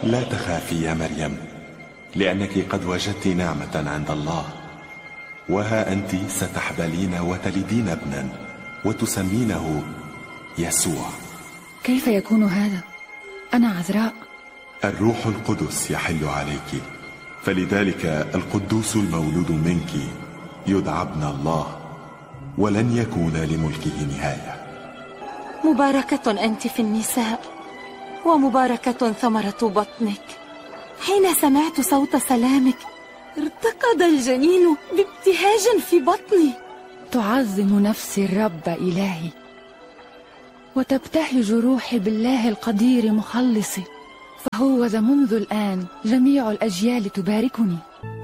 لا تخافي يا مريم، لأنك قد وجدت نعمة عند الله، وها أنت ستحبلين وتلدين ابنا وتسمينه يسوع. كيف يكون هذا؟ أنا عذراء. الروح القدس يحل عليك، فلذلك القدوس المولود منك يدعى ابن الله، ولن يكون لملكه نهاية. مباركة أنت في النساء، ومباركة ثمرة بطنك. حين سمعت صوت سلامك ارتقد الجنين بابتهاج في بطني. تعظم نفسي الرب إلهي، وتبتهج روحي بالله القدير مخلصي، فهو ذا منذ الآن جميع الأجيال تباركني.